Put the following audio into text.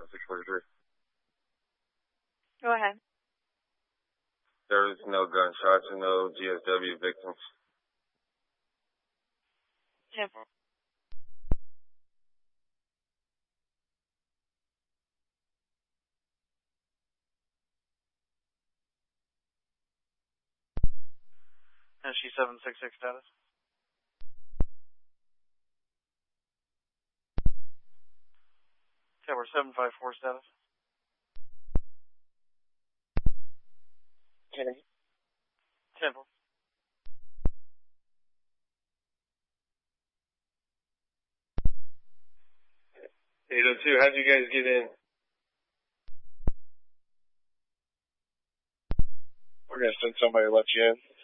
643. Go ahead. There was no gunshots and no GSW victims. 10-4. SG 766 status. Tower 754 status. 10-8. 10-4. How'd you guys get in? We're going to send somebody to let you in.